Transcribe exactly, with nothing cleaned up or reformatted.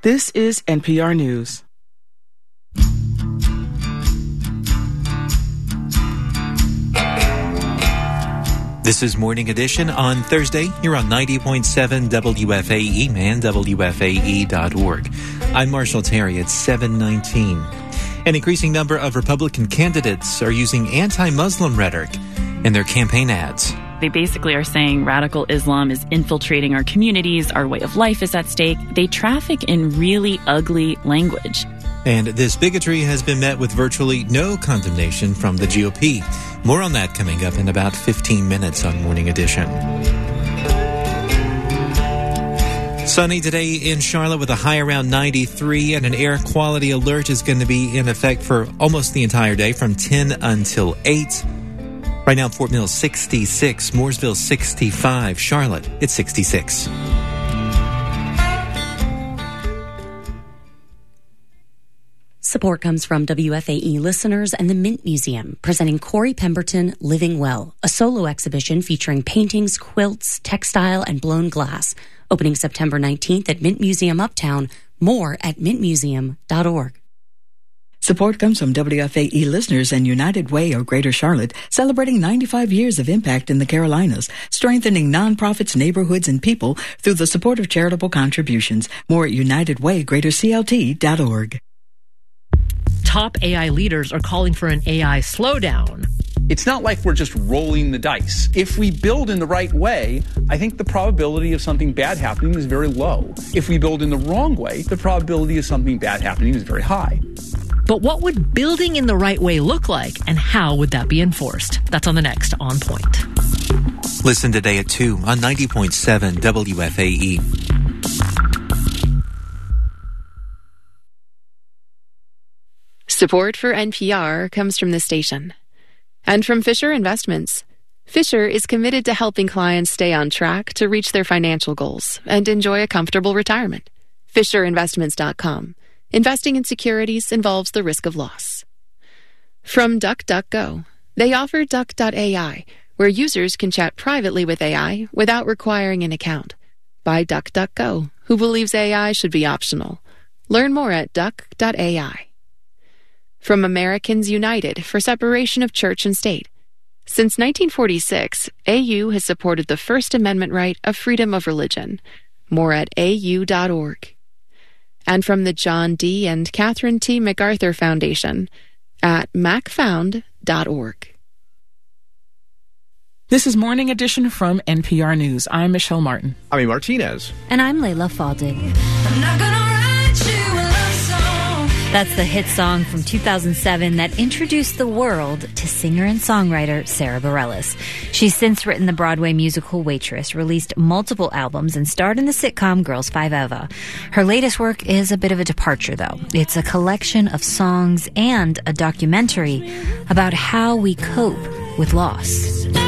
This is N P R News. This is Morning Edition on Thursday here on ninety point seven W F A E and W F A E dot org. I'm Marshall Terry at seven nineteen. An increasing number of Republican candidates are using anti-Muslim rhetoric in their campaign ads. They basically are saying radical Islam is infiltrating our communities, our way of life is at stake. They traffic in really ugly language. And this bigotry has been met with virtually no condemnation from the G O P. More on that coming up in about fifteen minutes on Morning Edition. Sunny today in Charlotte with a high around ninety-three, and an air quality alert is going to be in effect for almost the entire day from ten until eight. Right now, Fort Mill sixty-six, Mooresville sixty-five, Charlotte it's sixty-six. Support comes from W F A E listeners and the Mint Museum, presenting Corey Pemberton Living Well, a solo exhibition featuring paintings, quilts, textile, and blown glass. Opening September nineteenth at Mint Museum Uptown. More at mint museum dot org. Support comes from W F A E listeners and United Way of Greater Charlotte, celebrating ninety-five years of impact in the Carolinas, strengthening nonprofits, neighborhoods, and people through the support of charitable contributions. More at united way greater c l t dot org. Top A I leaders are calling for an A I slowdown. It's not like we're just rolling the dice. If we build in the right way, I think the probability of something bad happening is very low. If we build in the wrong way, the probability of something bad happening is very high. But what would building in the right way look like, and how would that be enforced? That's on the next On Point. Listen today at two on ninety point seven W F A E. Support for N P R comes from this station and from Fisher Investments. Fisher is committed to helping clients stay on track to reach their financial goals and enjoy a comfortable retirement. Fisher Investments dot com. Investing in securities involves the risk of loss. From DuckDuckGo. They offer Duck dot A I, where users can chat privately with A I without requiring an account. By DuckDuckGo, who believes A I should be optional. Learn more at Duck dot A I. From Americans United for Separation of Church and State. Since nineteen forty-six, A U has supported the First Amendment right of freedom of religion. More at A U dot org. And from the John D. and Catherine T. MacArthur Foundation at mac found dot org. This is Morning Edition from N P R News. I'm Michelle Martin. I'm Martinez. And I'm Layla Faldig. I'm not gonna write you a love song. That's the hit song from two thousand seven that introduced the world to singer and songwriter Sarah Bareilles. She's since written the Broadway musical Waitress, released multiple albums, and starred in the sitcom Girls Five Eva. Her latest work is a bit of a departure, though. It's a collection of songs and a documentary about how we cope with loss.